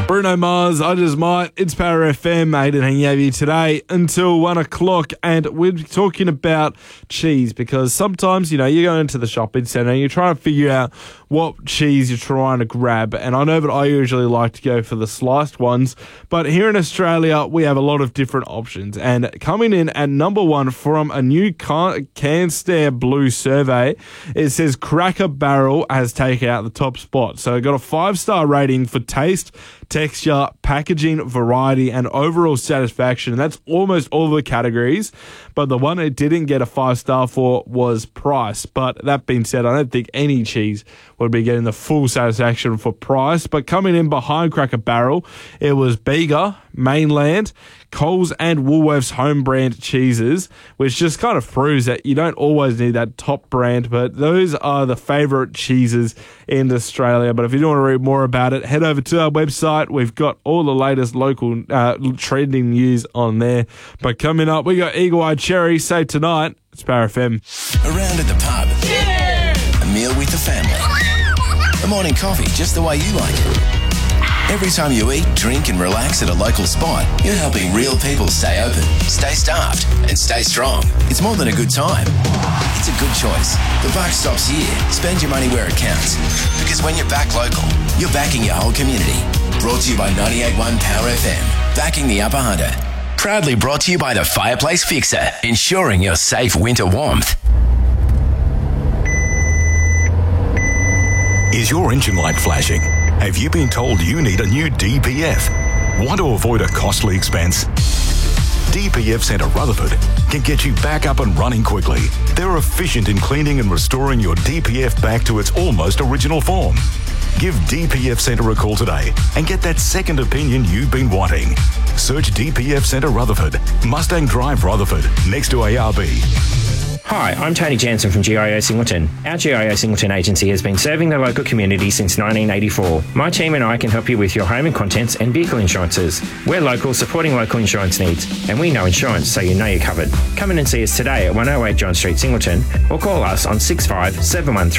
Bruno Mars, I Just Might. It's Power FM, Aiden hanging over you today until 1 o'clock. And we're talking about cheese because sometimes, you go into the shopping centre and you're trying to figure out what cheese you're trying to grab. And I know that I usually like to go for the sliced ones, but here in Australia, we have a lot of different options. And coming in at number one from a new Canstar Blue survey, it says Cracker Barrel has taken out the top spot. So it got a 5-star rating for taste, texture, packaging, variety, and overall satisfaction. And that's almost all the categories. But the one it didn't get a 5-star for was price. But that being said, I don't think any cheese would be getting the full satisfaction for price. But coming in behind Cracker Barrel, it was Bega, Mainland, Coles and Woolworths home brand cheeses, which just kind of proves that you don't always need that top brand, but those are the favourite cheeses in Australia. But if you don't want to read more about it, head over to our website. We've got all the latest local trending news on there. But coming up, we got Eagle Eye Cherry. Say tonight, it's Power FM. Around at the pub. Yeah! A meal with the family. A morning coffee just the way you like it. Every time you eat, drink and relax at a local spot, you're helping real people stay open, stay staffed and stay strong. It's more than a good time. It's a good choice. The buck stops here. Spend your money where it counts. Because when you're back local, you're backing your whole community. Brought to you by 98.1 Power FM. Backing the Upper Hunter. Proudly brought to you by the Fireplace Fixer. Ensuring your safe winter warmth. Is your engine light flashing? Have you been told you need a new DPF? Want to avoid a costly expense? DPF Centre Rutherford can get you back up and running quickly. They're efficient in cleaning and restoring your DPF back to its almost original form. Give DPF Centre a call today and get that second opinion you've been wanting. Search DPF Centre Rutherford, Mustang Drive Rutherford, next to ARB. Hi, I'm Tony Jansen from GIO Singleton. Our GIO Singleton agency has been serving the local community since 1984. My team and I can help you with your home and contents and vehicle insurances. We're local, supporting local insurance needs, and we know insurance, so you know you're covered. Come in and see us today at 108 John Street, Singleton, or call us on 65 713